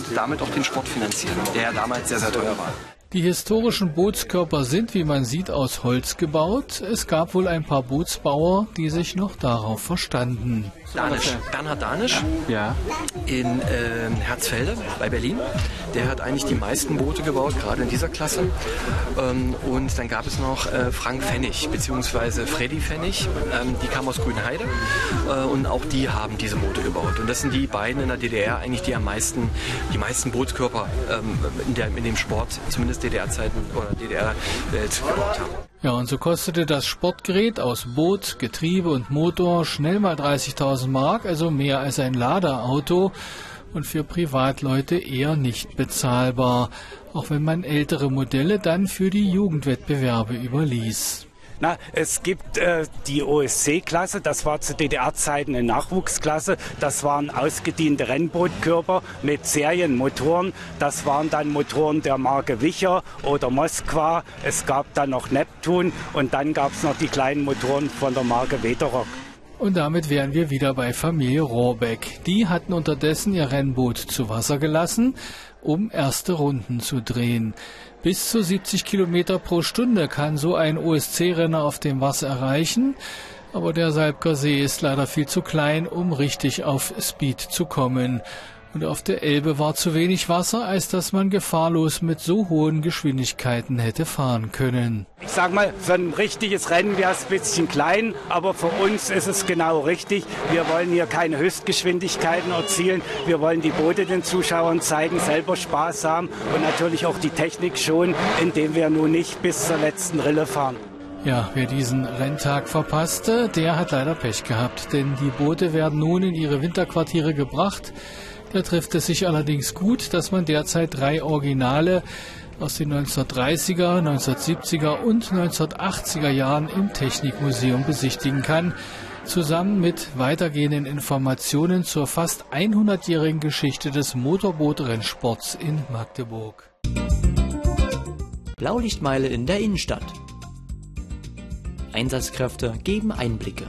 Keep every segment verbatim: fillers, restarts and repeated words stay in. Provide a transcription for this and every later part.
damit auch den Sport finanzieren, der ja damals sehr, sehr teuer war. Die historischen Bootskörper sind, wie man sieht, aus Holz gebaut. Es gab wohl ein paar Bootsbauer, die sich noch darauf verstanden. Danisch. Bernhard Danisch ja. in äh, Herzfelde bei Berlin. Der hat eigentlich die meisten Boote gebaut, gerade in dieser Klasse. Ähm, und dann gab es noch äh, Frank Pfennig, beziehungsweise Freddy Pfennig. Ähm, die kamen aus Grünheide äh, und auch die haben diese Boote gebaut. Und das sind die beiden in der D D R eigentlich, die am meisten, die meisten Bootskörper ähm, in, der, in dem Sport, zumindest D D R-Zeiten oder D D R-Welt gebaut haben. Ja, und so kostete das Sportgerät aus Boot, Getriebe und Motor schnell mal dreißigtausend Mark, also mehr als ein Laderauto und für Privatleute eher nicht bezahlbar, auch wenn man ältere Modelle dann für die Jugendwettbewerbe überließ. Na, es gibt äh, die O S C-Klasse, das war zu D D R-Zeiten eine Nachwuchsklasse. Das waren ausgediente Rennbootkörper mit Serienmotoren. Das waren dann Motoren der Marke Wicher oder Moskwa. Es gab dann noch Neptun und dann gab es noch die kleinen Motoren von der Marke Wederock. Und damit wären wir wieder bei Familie Rohrbeck. Die hatten unterdessen ihr Rennboot zu Wasser gelassen, um erste Runden zu drehen. Bis zu siebzig Kilometer pro Stunde kann so ein O S C-Renner auf dem Wasser erreichen. Aber der Salbker See ist leider viel zu klein, um richtig auf Speed zu kommen. Und auf der Elbe war zu wenig Wasser, als dass man gefahrlos mit so hohen Geschwindigkeiten hätte fahren können. Ich sag mal, für ein richtiges Rennen wäre es ein bisschen klein, aber für uns ist es genau richtig. Wir wollen hier keine Höchstgeschwindigkeiten erzielen. Wir wollen die Boote den Zuschauern zeigen, selber Spaß haben und natürlich auch die Technik schonen, indem wir nun nicht bis zur letzten Rille fahren. Ja, wer diesen Renntag verpasste, der hat leider Pech gehabt, denn die Boote werden nun in ihre Winterquartiere gebracht. Da trifft es sich allerdings gut, dass man derzeit drei Originale aus den neunzehnhundertdreißiger, neunzehnhundertsiebziger und neunzehnhundertachtziger Jahren im Technikmuseum besichtigen kann, zusammen mit weitergehenden Informationen zur fast hundertjährigen Geschichte des Motorbootrennsports in Magdeburg. Blaulichtmeile in der Innenstadt. Einsatzkräfte geben Einblicke.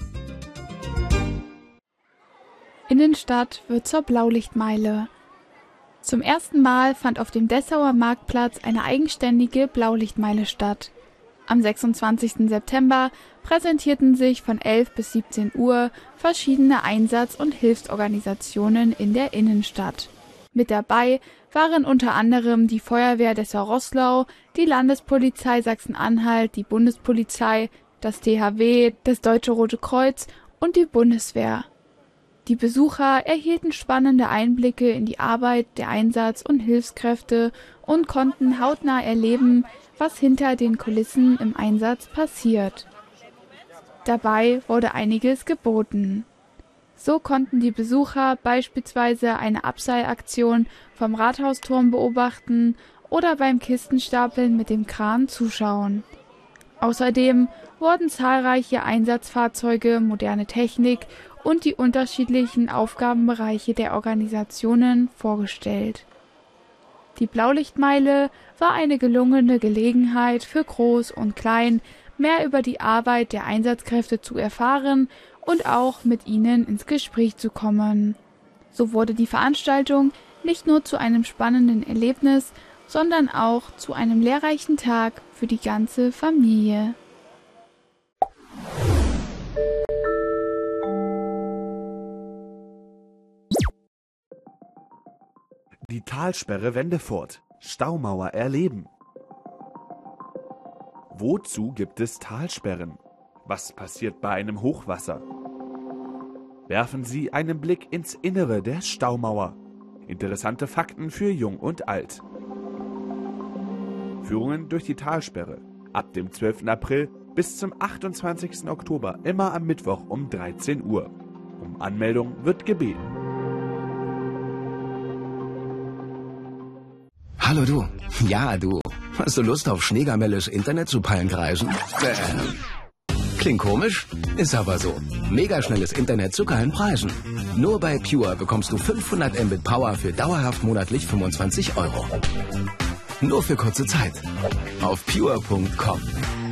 Innenstadt wird zur Blaulichtmeile. Zum ersten Mal fand auf dem Dessauer Marktplatz eine eigenständige Blaulichtmeile statt. Am sechsundzwanzigsten September präsentierten sich von elf bis siebzehn Uhr verschiedene Einsatz- und Hilfsorganisationen in der Innenstadt. Mit dabei waren unter anderem die Feuerwehr Dessau-Roßlau, die Landespolizei Sachsen-Anhalt, die Bundespolizei, das T H W, das Deutsche Rote Kreuz und die Bundeswehr. Die Besucher erhielten spannende Einblicke in die Arbeit der Einsatz- und Hilfskräfte und konnten hautnah erleben, was hinter den Kulissen im Einsatz passiert. Dabei wurde einiges geboten. So konnten die Besucher beispielsweise eine Abseilaktion vom Rathausturm beobachten oder beim Kistenstapeln mit dem Kran zuschauen. Außerdem wurden zahlreiche Einsatzfahrzeuge, moderne Technik und die unterschiedlichen Aufgabenbereiche der Organisationen vorgestellt. Die Blaulichtmeile war eine gelungene Gelegenheit für Groß und Klein, mehr über die Arbeit der Einsatzkräfte zu erfahren und auch mit ihnen ins Gespräch zu kommen. So wurde die Veranstaltung nicht nur zu einem spannenden Erlebnis, sondern auch zu einem lehrreichen Tag für die ganze Familie. Die Talsperre Wendefurt. Staumauer erleben. Wozu gibt es Talsperren? Was passiert bei einem Hochwasser? Werfen Sie einen Blick ins Innere der Staumauer. Interessante Fakten für Jung und Alt. Führungen durch die Talsperre. Ab dem zwölften April bis zum achtundzwanzigsten Oktober, immer am Mittwoch um dreizehn Uhr. Um Anmeldung wird gebeten. Hallo du. Ja, du. Hast du Lust auf schneegamelles Internet zu Palmkreisen? Äh. Klingt komisch? Ist aber so. Megaschnelles Internet zu geilen Preisen. Nur bei Pure bekommst du fünfhundert Mbit Power für dauerhaft monatlich fünfundzwanzig Euro. Nur für kurze Zeit. Auf pure punkt com.